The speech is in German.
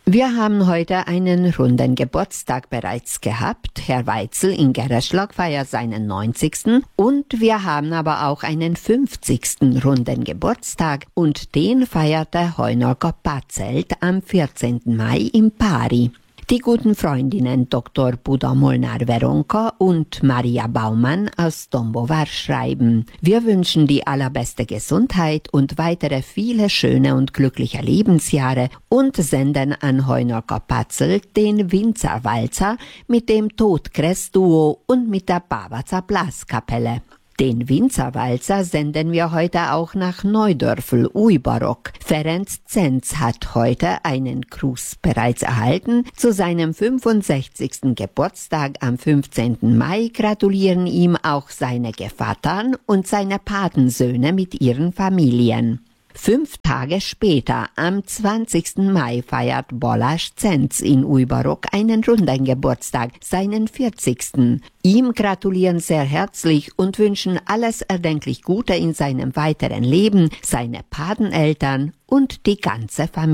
Wir haben heute einen runden Geburtstag bereits gehabt. Herr Weitzel in Gerreschlag feiert seinen 90. Und wir haben aber auch einen 50. runden Geburtstag und den feierte Heunorker Patzelt am 14. Mai im Pari. Die guten Freundinnen Dr. Buda Molnar-Veronka und Maria Baumann aus Dombovar schreiben: Wir wünschen die allerbeste Gesundheit und weitere viele schöne und glückliche Lebensjahre und senden an Heunorker Patzelt den Winzerwalzer mit dem Todkress-Duo und mit der Bavaca Blaskapelle. Den Winzerwalzer senden wir heute auch nach Neudörfel, Uibarok. Ferenc Zenz hat heute einen Gruß bereits erhalten. Zu seinem 65. Geburtstag am 15. Mai gratulieren ihm auch seine Gevattern und seine Patensöhne mit ihren Familien. 5 Tage später, am 20. Mai, feiert Balázs Zenz in Uibarok einen runden Geburtstag, seinen 40. Ihm gratulieren sehr herzlich und wünschen alles erdenklich Gute in seinem weiteren Leben, seine Pateneltern und die ganze Familie.